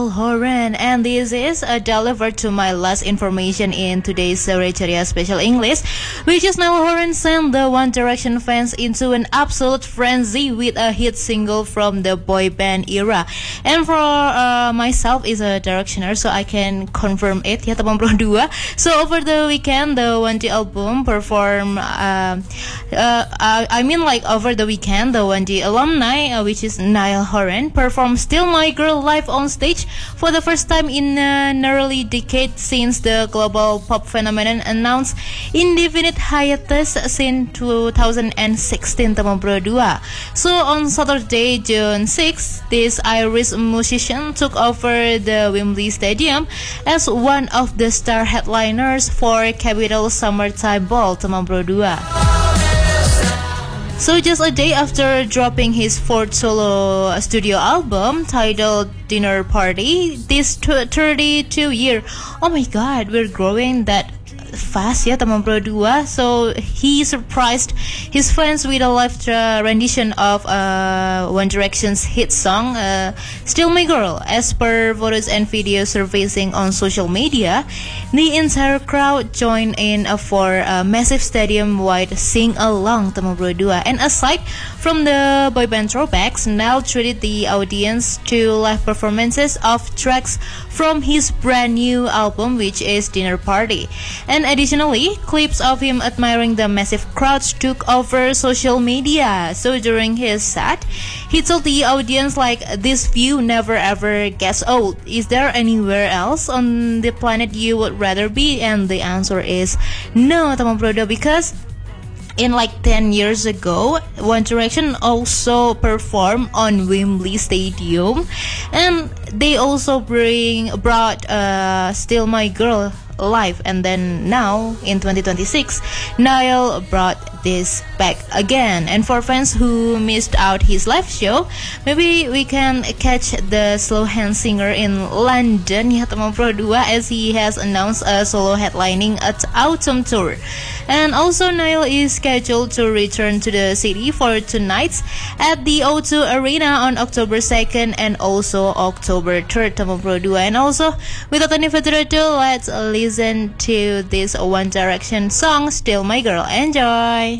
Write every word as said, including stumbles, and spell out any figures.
Horan, and this is uh, delivered to my last information in today's Sore Ceria Special English, which is now Horan sent the One Direction fans into an absolute frenzy with a hit single from the boy band era. And for uh, myself is a Directioner, so I can confirm it ya teman berdua. So over the weekend, the One D album perform. Uh, uh, I mean like over the weekend, the One D alumni, uh, which is Niall Horan, performed "Still My Girl" live on stage for the first time in a nearly decade since the global pop phenomenon announced indefinite hiatus since two thousand sixteen teman berdua. So on Saturday, June sixth, this Irish musician took over the Wembley Stadium as one of the star headliners for Capital Summertime Ball teman berdua. So just a day after dropping his fourth solo studio album titled Dinner Party, this thirty-two year, oh my god, we're growing that fast ya teman berdua. So he surprised his fans with a live uh, rendition of uh, One Direction's hit song uh, "Still My Girl." As per photos and videos surfacing on social media, the entire crowd joined in uh, for a massive stadium-wide sing-along teman berdua. And aside from the boy band throwbacks, Niall treated the audience to live performances of tracks from his brand new album, which is Dinner Party. And additionally, clips of him admiring the massive crowds took over social media. So during his set, he told the audience like, "This view never ever gets old. Is there anywhere else on the planet you would rather be?" And the answer is no, teman berdua, because in like ten years ago, One Direction also performed on Wembley Stadium, and they also bring brought uh, "Still My Girl" live. And then now in twenty twenty-six, Niall brought this back again. And for fans who missed out his live show, maybe we can catch the slow hand singer in London ya teman berdua, as he has announced a solo headlining at Autumn Tour. And also Niall is scheduled to return to the city for two nights at the O two Arena on October second and also October third teman berdua. And also without any further ado, let's listen to this One Direction song "Still My Girl." Enjoy!